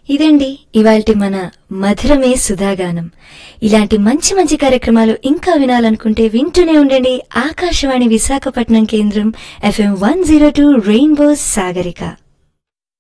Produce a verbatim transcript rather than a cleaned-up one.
ఇదండి ఇవాల్టి మన మధురమే సుధాగానం. ఇలాంటి మంచి మంచి కార్యక్రమాలు ఇంకా వినాలనుకుంటే వింటూనే ఉండండి ఆకాశవాణి విశాఖపట్నం కేంద్రం FM one zero two rainbow Sagarika.